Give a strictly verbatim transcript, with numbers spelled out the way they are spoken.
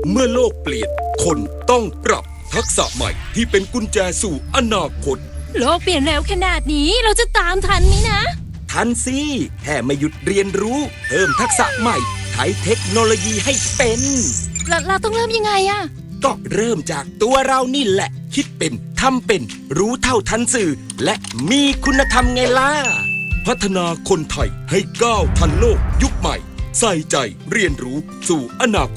เมื่อโลกเปลี่ยนคนต้องปรับทักษะใหม่ที่เป็นกุญแจสู่อนาคตโลกเปลี่ยนเร็วขนาดนี้เราจะตามทันไหมนะทันสิแค่ไม่หยุดเรียนรู้เพิ่มทักษะใหม่ใช้เทคโนโลยีให้เป็นเราเราต้องเริ่มยังไงอะก็เริ่มจากตัวเรานี่แหละคิดเป็นทำเป็นรู้เท่าทันสื่อและมีคุณธรรมไงล่ะพัฒนาคนไทยให้ก้าวทันโลกยุคใหม่ใส่ใจเรียนรู้สู่อนาคต